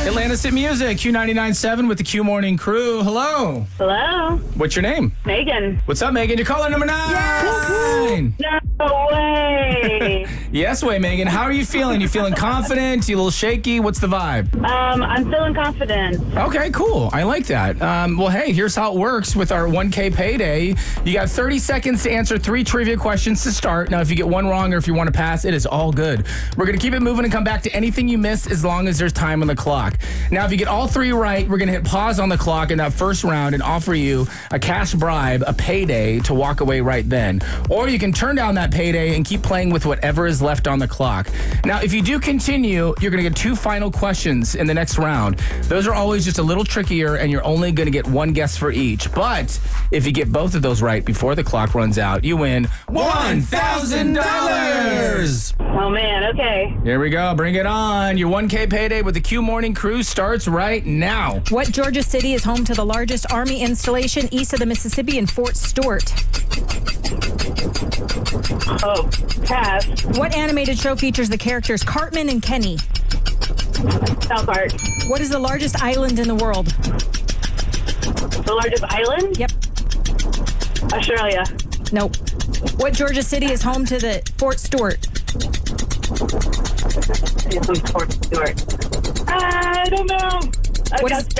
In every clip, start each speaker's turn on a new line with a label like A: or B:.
A: Atlantis Hit Music, Q99.7 with the Q Morning Crew. Hello.
B: Hello.
A: What's your name?
B: Megan.
A: What's up, Megan? You're caller number 9.
B: Yes. No way.
A: Yes way, Megan. How are you feeling? You feeling confident? You a little shaky? What's the vibe?
B: I'm feeling confident.
A: Okay, cool. I like that. Well, hey, here's how it works with our 1K payday. You got 30 seconds to answer 3 trivia questions to start. Now, if you get one wrong or if you want to pass, it is all good. We're going to keep it moving and come back to anything you missed as long as there's time on the clock. Now, if you get all 3 right, we're going to hit pause on the clock in that first round and offer you a cash bribe, a payday, to walk away right then. Or you can turn down that payday and keep playing with whatever is left on the clock. Now, if you do continue, you're going to get 2 final questions in the next round. Those are always just a little trickier, and you're only going to get 1 guess for each. But if you get both of those right before the clock runs out, you win $1,000.
B: Oh, man. Okay.
A: Here we go. Bring it on. Your 1K payday with the Q Morning Crew starts right now.
C: What Georgia city is home to the largest Army installation east of the Mississippi in Fort Stewart?
B: Oh, pass.
C: What animated show features the characters Cartman and Kenny?
B: South Park.
C: What is the largest island in the world?
B: The largest island?
C: Yep.
B: Australia.
C: Nope. What Georgia city is home to the Fort Stewart?
B: Fort Stewart. I don't know. Augusta.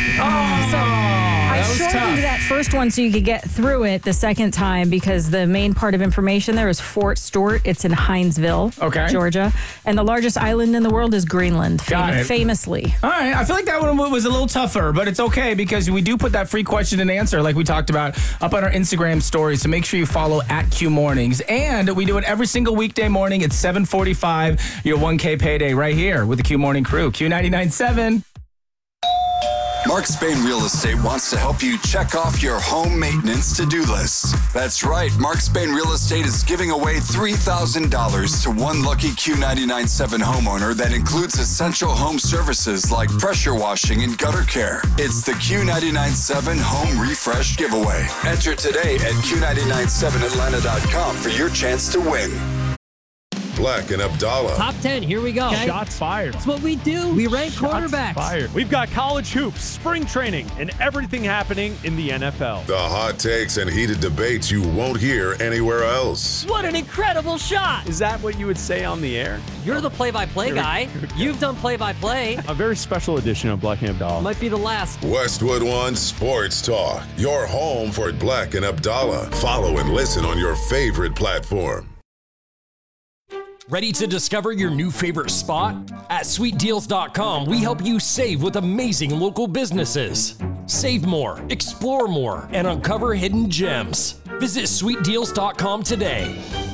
C: I shortened that first one so you could get through it the second time because the main part of information there is Fort Stewart. It's in Hinesville, Georgia. And the largest island in the world is Greenland, famously.
A: All right. I feel like that one was a little tougher, but it's okay because we do put that free question and answer, like we talked about, up on our Instagram stories. So make sure you follow @QMornings. And we do it every single weekday morning at 7:45, your 1K payday right here with the Q Morning Crew. Q99.7.
D: Mark Spain Real Estate wants to help you check off your home maintenance to-do list. That's right. Mark Spain Real Estate is giving away $3,000 to one lucky Q99.7 homeowner that includes essential home services like pressure washing and gutter care. It's the Q99.7 Home Refresh Giveaway. Enter today at Q997Atlanta.com for your chance to win.
E: Black and Abdallah.
F: Top 10, here we go.
G: Okay. Shots fired.
F: That's what we do. We rank quarterbacks.
G: Fired. We've got college hoops, spring training, and everything happening in the NFL.
E: The hot takes and heated debates you won't hear anywhere else.
F: What an incredible shot.
G: Is that what you would say on the air?
F: You're the play-by-play guy. You've done play-by-play.
G: A very special edition of Black and Abdallah.
F: Might be the last.
E: Westwood One Sports Talk. Your home for Black and Abdallah. Follow and listen on your favorite platform.
H: Ready to discover your new favorite spot? At SweetDeals.com, we help you save with amazing local businesses. Save more, explore more, and uncover hidden gems. Visit SweetDeals.com today.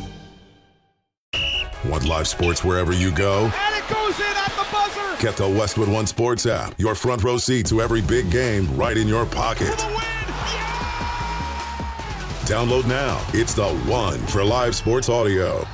E: Want live sports wherever you go?
I: And it goes in at the buzzer!
E: Get the Westwood One Sports app. Your front row seat to every big game right in your pocket.
I: For the win! Yeah!
E: Download now. It's the one for live sports audio.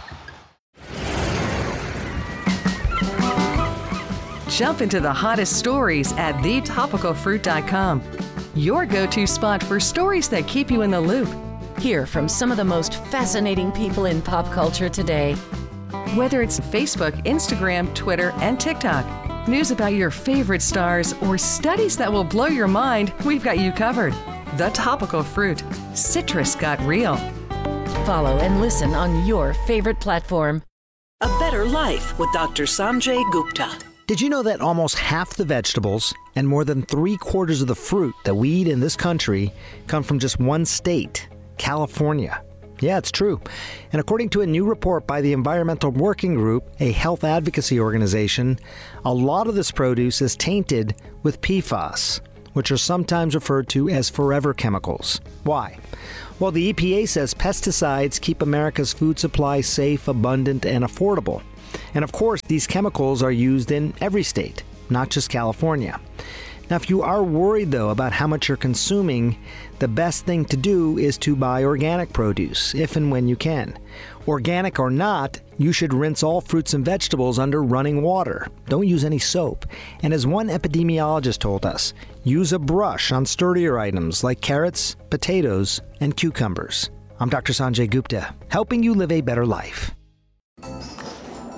J: Jump into the hottest stories at thetopicalfruit.com. Your go-to spot for stories that keep you in the loop.
K: Hear from some of the most fascinating people in pop culture today.
J: Whether it's Facebook, Instagram, Twitter, and TikTok, news about your favorite stars, or studies that will blow your mind, we've got you covered. The Topical Fruit. Citrus got real.
K: Follow and listen on your favorite platform.
L: A Better Life with Dr. Sanjay Gupta.
M: Did you know that almost half the vegetables and more than 3/4 of the fruit that we eat in this country come from just one state, California? Yeah, it's true. And according to a new report by the Environmental Working Group, a health advocacy organization, a lot of this produce is tainted with PFAS, which are sometimes referred to as forever chemicals. Why? Well, the EPA says pesticides keep America's food supply safe, abundant, and affordable. And of course, these chemicals are used in every state, not just California. Now, if you are worried, though, about how much you're consuming, the best thing to do is to buy organic produce, if and when you can. Organic or not, you should rinse all fruits and vegetables under running water. Don't use any soap. And as one epidemiologist told us, use a brush on sturdier items like carrots, potatoes, and cucumbers. I'm Dr. Sanjay Gupta, helping you live a better life.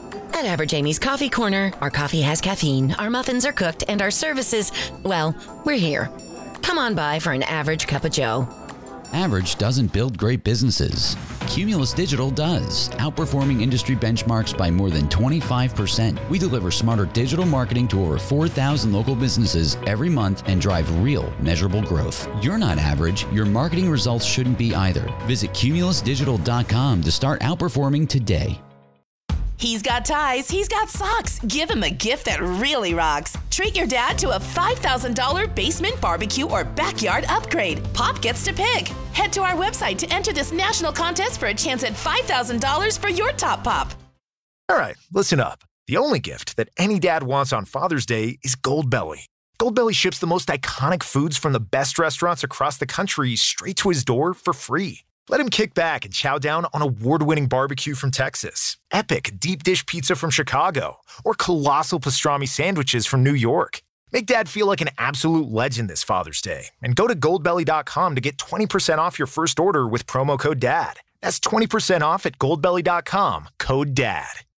N: At Average Amy's Coffee Corner, our coffee has caffeine, our muffins are cooked, and our services, well, we're here. Come on by for an average cup of joe.
O: Average doesn't build great businesses. Cumulus Digital does, outperforming industry benchmarks by more than 25%. We deliver smarter digital marketing to over 4,000 local businesses every month and drive real, measurable growth. You're not average. Your marketing results shouldn't be either. Visit cumulusdigital.com to start outperforming today.
P: He's got ties, he's got socks. Give him a gift that really rocks. Treat your dad to a $5,000 basement barbecue or backyard upgrade. Pop gets to pick. Head to our website to enter this national contest for a chance at $5,000 for your top pop.
Q: All right, listen up. The only gift that any dad wants on Father's Day is Goldbelly. Goldbelly ships the most iconic foods from the best restaurants across the country straight to his door for free. Let him kick back and chow down on award-winning barbecue from Texas, epic deep dish pizza from Chicago, or colossal pastrami sandwiches from New York. Make Dad feel like an absolute legend this Father's Day and go to goldbelly.com to get 20% off your first order with promo code DAD. That's 20% off at goldbelly.com, code DAD.